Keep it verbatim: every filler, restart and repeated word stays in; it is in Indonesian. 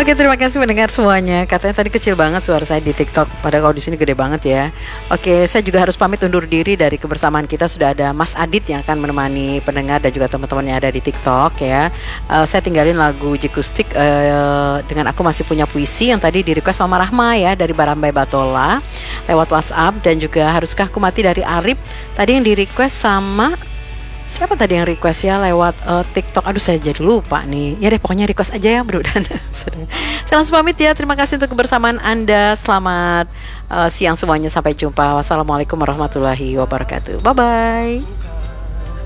Oke, terima kasih mendengar semuanya. Katanya tadi kecil banget suara saya di TikTok, padahal kalau di sini gede banget ya. Oke, saya juga harus pamit undur diri dari kebersamaan kita. Sudah ada Mas Adit yang akan menemani pendengar dan juga teman-teman yang ada di TikTok ya. Uh, saya tinggalin lagu Jikustik uh, dengan Aku Masih Punya Puisi yang tadi di request sama Rahma ya dari Barambai Batola lewat WhatsApp, dan juga Haruskah Aku Mati dari Arif tadi yang di request sama siapa tadi yang request ya lewat uh, TikTok. Aduh, saya jadi lupa nih. Ya deh, pokoknya request aja ya, mudah-mudahan. Saya langsung pamit ya. Terima kasih untuk kebersamaan Anda. Selamat uh, siang semuanya. Sampai jumpa. Wassalamualaikum warahmatullahi wabarakatuh. Bye bye.